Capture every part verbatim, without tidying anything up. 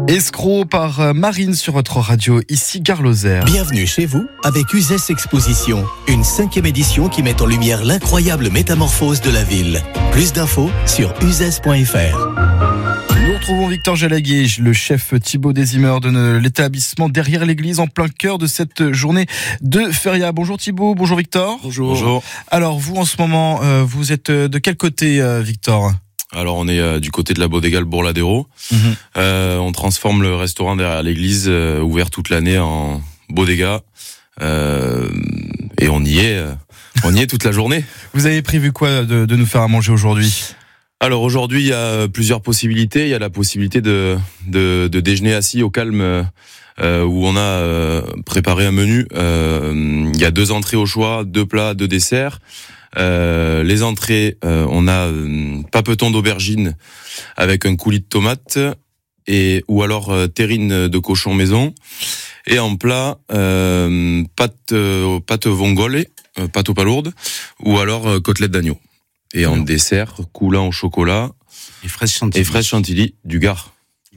Escroc par Marine sur votre radio, ici Gare Lozère. Bienvenue chez vous avec Uzès Exposition, une cinquième édition qui met en lumière l'incroyable métamorphose de la ville. Plus d'infos sur uzès point f r. Nous retrouvons Victor Jalaguier, le chef Thibaut Désimer de l'établissement derrière l'église en plein cœur de cette journée de feria. Bonjour Thibaut, bonjour Victor. Bonjour. Bonjour. Alors vous en ce moment, euh, vous êtes de quel côté euh, Victor ? Alors on est euh, du côté de la Bodega le Bourladero. Mmh. Euh, on transforme le restaurant derrière l'église, euh, ouvert toute l'année, en bodega. Euh, et on y est, euh, on y est toute la journée. Vous avez prévu quoi de, de nous faire à manger aujourd'hui ? Alors aujourd'hui, il y a plusieurs possibilités. Il y a la possibilité de, de, de déjeuner assis au calme, euh, où on a euh, préparé un menu. Euh, il y a deux entrées au choix, deux plats, deux desserts. Euh, les entrées, euh, on a euh, papeton d'aubergine avec un coulis de tomate et ou alors euh, terrine de cochon maison. Et en plat, euh, pâte euh, pâte vongole, euh, pâte aux palourdes, ou alors euh, côtelette d'agneau. Et en dessert, coulant au chocolat et fraises chantilly. Et fraises chantilly du Gard.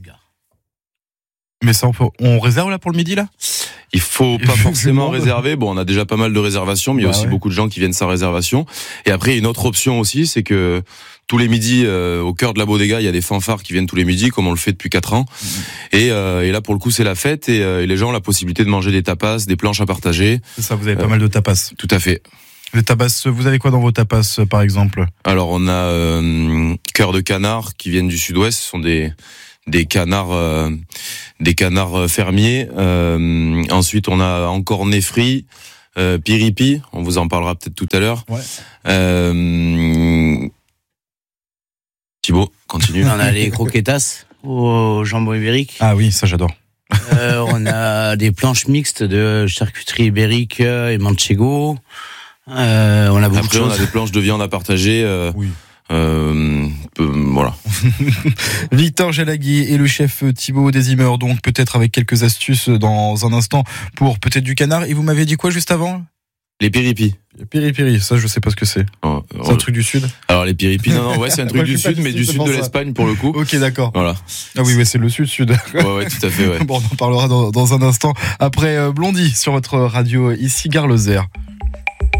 Mais ça, on, peut, on réserve là pour le midi là ? Il faut pas forcément réserver. Bon, on a déjà pas mal de réservations, mais il y a bah aussi ouais. beaucoup de gens qui viennent sans réservation. Et après, une autre option aussi, c'est que tous les midis, euh, au cœur de la bodega, il y a des fanfares qui viennent tous les midis, comme on le fait depuis quatre ans. Mmh. Et, euh, et là, pour le coup, c'est la fête et, euh, et les gens ont la possibilité de manger des tapas, des planches à partager. C'est ça, vous avez euh, pas mal de tapas. Tout à fait. Les tapas, vous avez quoi dans vos tapas, par exemple ? Alors, on a euh, cœur de canard qui viennent du sud-ouest. Ce sont des des canards euh, des canards fermiers. Euh, ensuite, on a encore nez frit, euh, piripi. On vous en parlera peut-être tout à l'heure. Ouais. Euh, Thibaut, continue. On a les croquetas au jambon ibérique. Ah oui, ça j'adore. Euh, on a des planches mixtes de charcuterie ibérique et manchego. Euh, on a beaucoup Après, de on choses. a des planches de viande à partager. Euh, oui. Euh, euh, voilà. Victor Jalaguier et le chef Thibaut Désimer, donc peut-être avec quelques astuces dans un instant pour peut-être du canard. Et vous m'aviez dit quoi juste avant ? Les piripis. Les piri-piri, ça je sais pas ce que c'est. Oh, c'est un truc du sud ? Alors les piripis, non, non, ouais, c'est un truc Moi, du sud, mais du sud de ça. l'Espagne pour le coup. Ok, d'accord. Voilà. Ah oui, ouais, c'est le sud-sud. Ouais, ouais, tout à fait, ouais. Bon, on en parlera dans, dans un instant après euh, Blondie sur votre radio ici Gare Lozère.